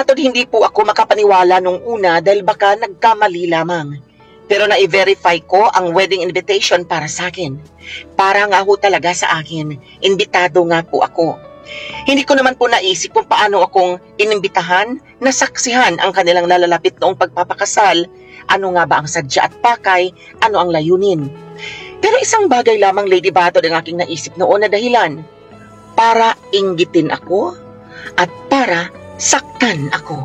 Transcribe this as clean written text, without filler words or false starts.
Batod, hindi po ako makapaniwala nung una dahil baka nagkamali lamang. Pero na-verify ko ang wedding invitation para sa akin. Para nga ho talaga sa akin. Imbitado nga po ako. Hindi ko naman po naisip kung paano akong inimbitahan na saksihan ang kanilang nalalapit noong pagpapakasal. Ano nga ba ang sadya at pakay? Ano ang layunin? Pero isang bagay lamang, Lady Batod, ang aking naisip noon na dahilan. Para inggitin ako at para saktan ako.